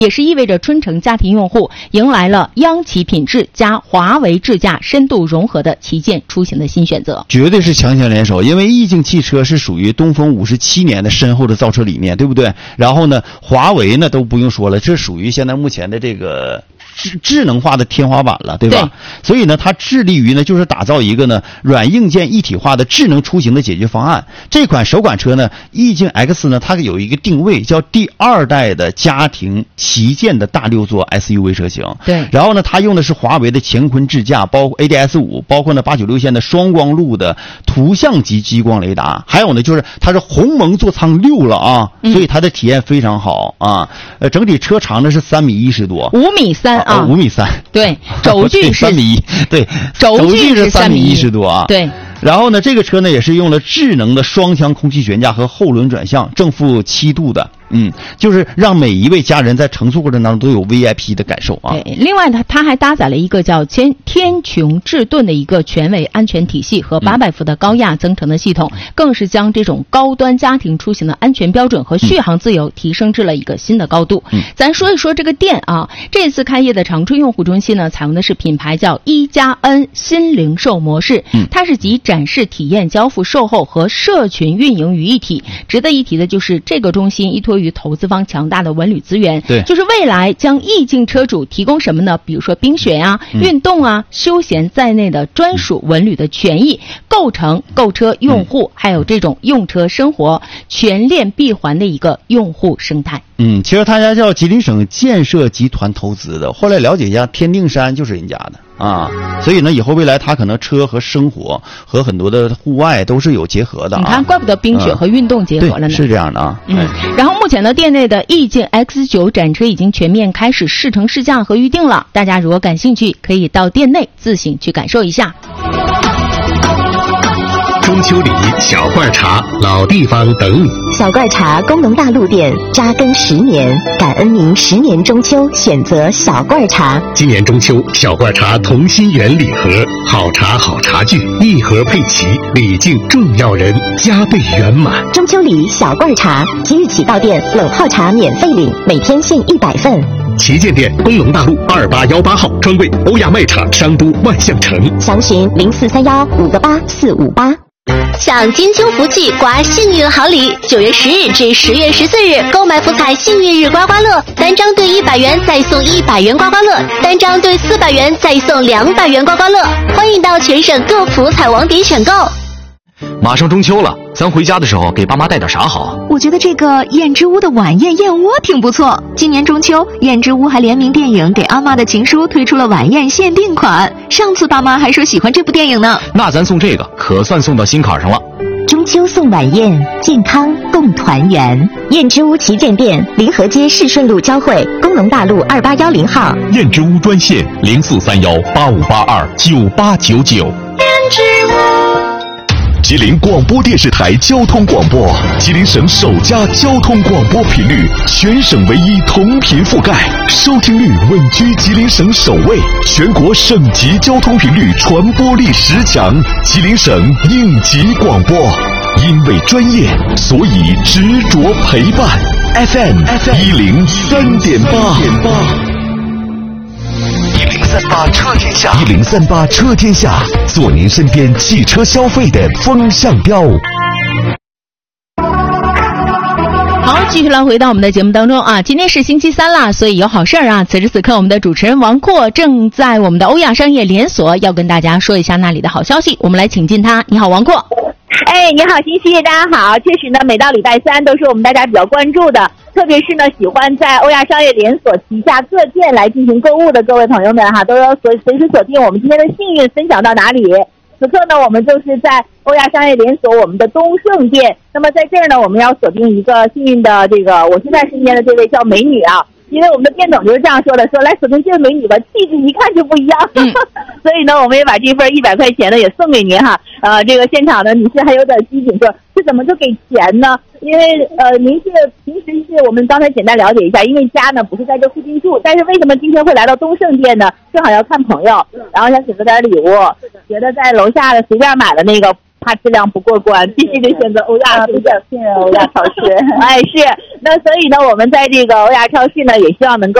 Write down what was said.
也是意味着春城家庭用户迎来了央企品质加华为智驾深度融合的旗舰出行的新选择， 绝对是强强联手。因为意境汽车是属于东风57年的深厚的造车理念，对不对？然后呢，华为呢都不用说了，这属于现在目前的这个智能化的天花板了，对吧？对。所以呢，它致力于呢，就是打造一个呢软硬件一体化的智能出行的解决方案。这款首款车呢，意境 X 呢，它有一个定位叫第2代的家庭旗舰的大6座 SUV 车型。 对。 然后呢，它用的是华为的乾坤智驾，包括 ADS5，包括呢896线的双光路的图像级激光雷达，还有呢就是它是鸿蒙座舱6了啊，所以它的体验非常好啊。整体车长呢是3.10米多 ，5.3米啊 ，5.3米。对， 轴距是 3.1米，对， 轴距是 3.10米多啊。 对。 然后呢，这个车呢也是用了智能的双腔空气悬架和后轮转向，正负7度的，就是让每一位家人在乘坐过程当中都有 VIP 的感受啊。 对，另外呢，它还搭载了一个叫天穹智盾的一个全维安全体系和800伏的高压增程的系统，更是将这种高端家庭出行的安全标准和续航自由提升至了一个新的高度。咱说一说这个店啊，这次开业的长春用户中心呢，采用的是品牌叫1+N新零售模式，它是集展示、体验、交付、售后和社群运营于一体。值得一提的就是这个中心依托于投资方强大的文旅资源， 对， 就是未来将意境车主提供什么呢？比如说冰雪啊、运动啊、休闲在内的专属文旅的权益，构成购车用户还有这种用车生活全链闭环的一个用户生态。 其实他家叫吉林省建设集团投资的，后来了解一下，天定山就是人家的啊，所以呢，以后未来他可能车和生活和很多的户外都是有结合的啊。 你看，怪不得冰雪和运动结合了呢。 对，是这样的啊。 然后目前呢，店内的意境 X9 展车已经全面开始试乘试驾和预定了，大家如果感兴趣，可以到店内自行去感受一下。 中秋礼、小罐茶、老地方等你。 小罐茶工农大陆店扎根10年，感恩您10年中秋选择小罐茶。 今年中秋，小罐茶同心圆礼盒，好茶好茶具，一盒配齐，礼敬重要人，加倍圆满。 中秋礼小罐茶，即日起到店冷泡茶免费领，每天限100份。 旗舰店工农大路2818号，专柜欧亚卖场商都万象城， 详询0431-58458。 享金秋福气，刮幸运好礼！9月10日至10月14日，购买福彩幸运日刮刮乐，单张兑100元再送100元刮刮乐，单张兑400元再送200元刮刮乐。欢迎到全省各福彩网点选购。 马上中秋了，咱回家的时候给爸妈带点啥好？ 我觉得这个燕之屋的晚宴燕窝挺不错。今年中秋，燕之屋还联名电影《给阿妈的情书》推出了晚宴限定款。上次爸妈还说喜欢这部电影呢。 那咱送这个，可算送到心坎上了。 中秋送晚宴，健康共团圆。燕之屋旗舰店，临河街市顺路交汇，工农大路2810号。 燕之屋专线043185829899。燕之屋。吉林广播电视台交通广播，吉林省首家交通广播频率，全省唯一同频覆盖，收听率稳居吉林省首位，全国省级交通频率传播力10强，吉林省应急广播。因为专业，所以执着陪伴。FM 103.8。103.8车天下，103.8车天下，做您身边汽车消费的风向标。 好，继续来回到我们的节目当中啊，今天是星期3啦，所以有好事儿啊！此时此刻，我们的主持人王阔正在我们的欧亚商业连锁，要跟大家说一下那里的好消息。我们来请进他，你好，王阔。 你好，欣熙，大家好。确实呢，每到礼拜3都是我们大家比较关注的，特别是呢，喜欢在欧亚商业连锁旗下各店来进行购物的各位朋友们哈，都要随时锁定我们今天的幸运分享到哪里。此刻呢，我们就是在欧亚商业连锁我们的东盛店。那么在这儿呢，我们要锁定一个幸运的这个我现在身边的这位叫美女啊。因为我们的店总就是这样说的，说来锁定这位美女吧，气质一看就不一样。所以呢，我们也把这份100块钱呢也送给您哈。这个现场的女士还有点机警说，这怎么就给钱呢？因为您是平时是我们刚才简单了解一下，因为家呢不是在这附近住，但是为什么今天会来到东盛店呢？正好要看朋友，然后想选择点礼物，觉得在楼下的随便买了那个怕质量不过关，必须得选择欧亚，比较信任欧亚超市。哎，是。那所以呢，我们在这个欧亚超市呢，也希望能够